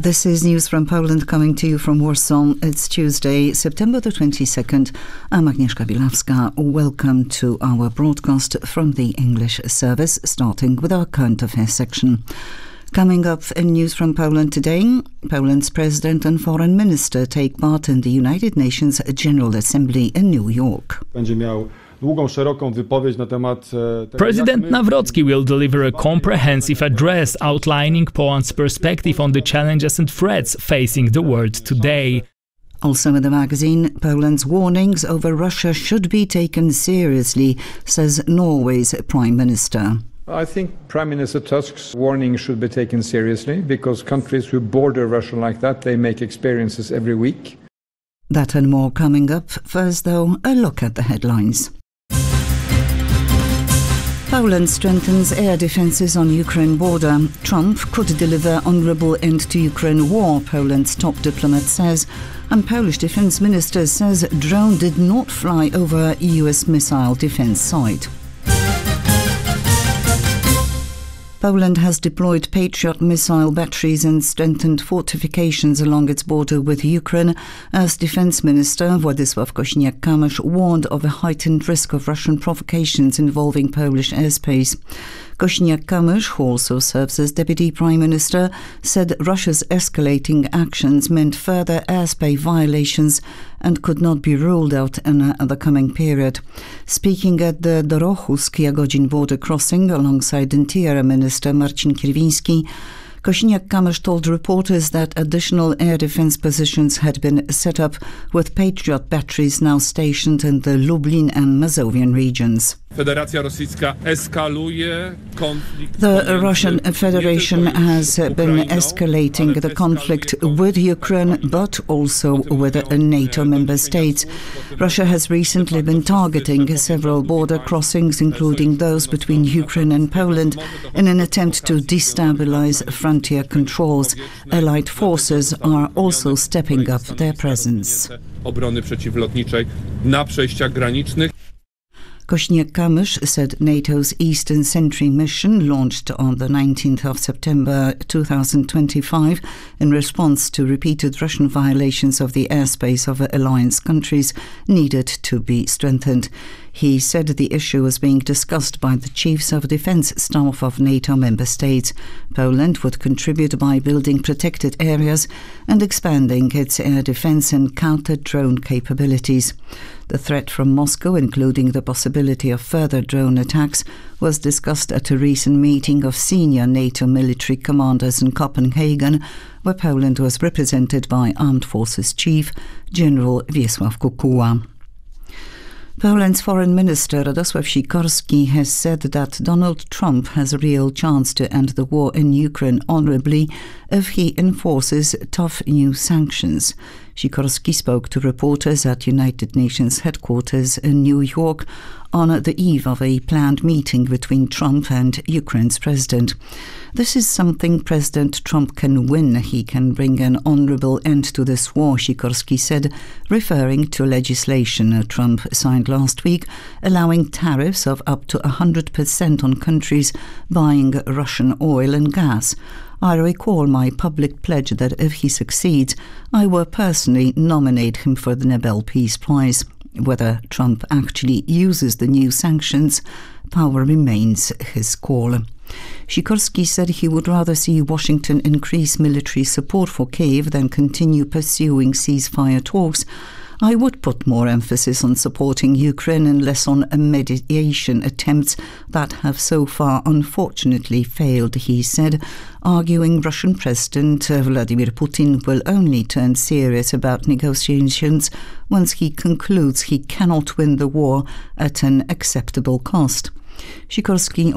This is news from Poland coming to you from Warsaw. It's Tuesday, September the 22nd. I'm Agnieszka Bilawska. Welcome to our broadcast from the English service, starting with our current affairs section. Coming up in news from Poland today, Poland's president and foreign minister take part in the United Nations General Assembly in New York. President Nawrocki will deliver a comprehensive address outlining Poland's perspective on the challenges and threats facing the world today. Also in the magazine, Poland's warnings over Russia should be taken seriously, says Norway's Prime Minister. I think Prime Minister Tusk's warning should be taken seriously because countries who border Russia like that, they make experiences every week. That and more coming up. First, though, a look at the headlines. Poland strengthens air defences on Ukraine border. Trump could deliver honourable end to Ukraine war, Poland's top diplomat says. And Polish defence minister says drone did not fly over US missile defence site. Poland has deployed Patriot missile batteries and strengthened fortifications along its border with Ukraine, as Defence Minister Władysław Kosiniak-Kamysz warned of a heightened risk of Russian provocations involving Polish airspace. Kosiniak-Kamysz, who also serves as Deputy Prime Minister, said Russia's escalating actions meant further airspace violations and could not be ruled out in the coming period. Speaking at the Dorochus-Jagodzin border crossing alongside Interior Minister Marcin Kierwiński, Kosiniak-Kamysz told reporters that additional air defence positions had been set up, with Patriot batteries now stationed in the Lublin and Mazovian regions. The Russian Federation has been escalating the conflict with Ukraine, but also with NATO member states. Russia has recently been targeting several border crossings, including those between Ukraine and Poland, in an attempt to destabilize frontier controls. Allied forces are also stepping up their presence. Kosiniak-Kamysz said NATO's Eastern Sentry mission, launched on the 19th of September 2025 in response to repeated Russian violations of the airspace of alliance countries, needed to be strengthened. He said the issue was being discussed by the chiefs of defence staff of NATO member states. Poland would contribute by building protected areas and expanding its air defence and counter-drone capabilities. The threat from Moscow, including the possibility of further drone attacks, was discussed at a recent meeting of senior NATO military commanders in Copenhagen, where Poland was represented by Armed Forces Chief General Wiesław Kukuła. Poland's Foreign Minister Radosław Sikorski has said that Donald Trump has a real chance to end the war in Ukraine honorably if he enforces tough new sanctions. Sikorski spoke to reporters at United Nations headquarters in New York on the eve of a planned meeting between Trump and Ukraine's president. This is something President Trump can win. He can bring an honorable end to this war, Sikorski said, referring to legislation Trump signed last week, allowing tariffs of up to 100% on countries buying Russian oil and gas. I recall my public pledge that if he succeeds, I will personally nominate him for the Nobel Peace Prize. Whether Trump actually uses the new sanctions, power remains his call. Sikorski said he would rather see Washington increase military support for Kyiv than continue pursuing ceasefire talks. I would put more emphasis on supporting Ukraine and less on mediation attempts that have so far unfortunately failed, he said, arguing Russian President Vladimir Putin will only turn serious about negotiations once he concludes he cannot win the war at an acceptable cost. Sikorski